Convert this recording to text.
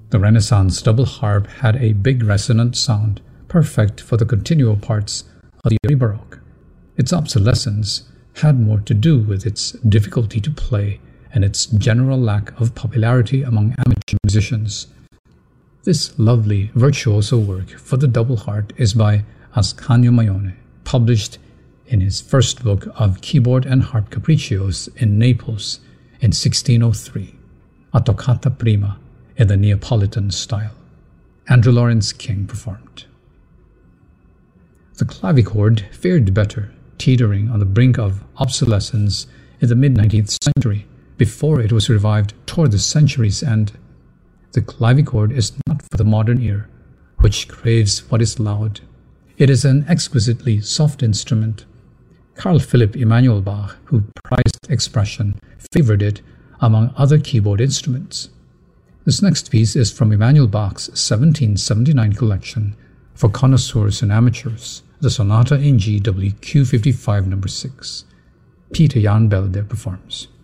The Renaissance double harp had a big resonant sound, perfect for the continual parts of the early Baroque. Its obsolescence had more to do with its difficulty to play and its general lack of popularity among amateur musicians. This lovely virtuoso work for the double harp is by Ascanio Maione, published in his first book of keyboard and harp capriccios in Naples in 1603, a toccata prima in the Neapolitan style. Andrew Lawrence King performed. The clavichord fared better, teetering on the brink of obsolescence in the mid-19th century, before it was revived toward the century's end. The clavichord is not for the modern ear, which craves what is loud. It is an exquisitely soft instrument. Carl Philipp Emanuel Bach, who prized expression, favored it among other keyboard instruments. This next piece is from Emanuel Bach's 1779 collection for connoisseurs and amateurs, the Sonata in G WQ55 No. 6. Peter Jan Belde performs.